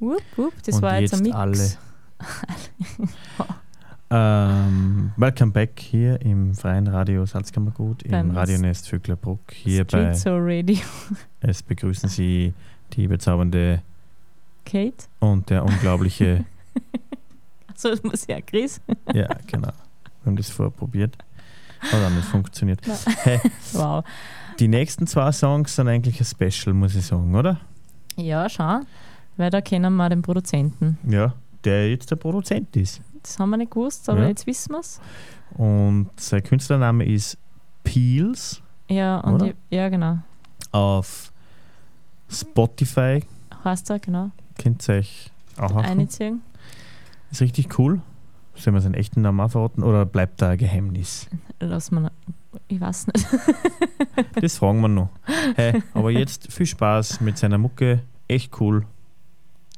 Das und war jetzt ein Mix. alle. Welcome back hier im Freien Radio Salzkammergut, im Radionest Vöcklerbruck. Hier bei Street Radio. Es begrüßen Sie die bezaubernde Kate und der unglaubliche. Achso, das muss ja Chris. Ja, genau. Wir haben das vorprobiert. Hat auch nicht funktioniert. Hey, wow. Die nächsten 2 Songs sind eigentlich ein Special, muss ich sagen, oder? Ja, schau. Weil da kennen wir den Produzenten. Ja, der jetzt der Produzent ist. Das haben wir nicht gewusst, aber jetzt wissen wir es. Und sein Künstlername ist Peels. Ja, und ja, genau. Auf Spotify. Heißt er, genau. Könnt ihr euch auch einziehen. Ist richtig cool. Sollen wir seinen echten Namen auch verraten oder bleibt da ein Geheimnis? Lass mal, ich weiß nicht. Das fragen wir noch. Hey, aber jetzt viel Spaß mit seiner Mucke. Echt cool.